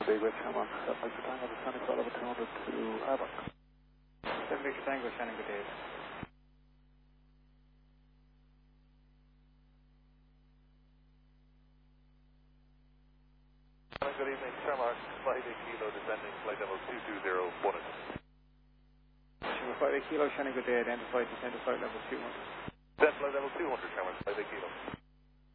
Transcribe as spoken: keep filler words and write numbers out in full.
Big Red Shamrock, seven Victor Tango, descending flight level two hundred to Airback. seven Victor Tango, Shannon, good day. Good evening, Shamrock, five eight kilo, descending flight level two two zero, one. Shamrock, five eight kilo, Shannon, good day, identified, descending flight level two hundred. Descend flight level two hundred, Shamrock, five eight kilo.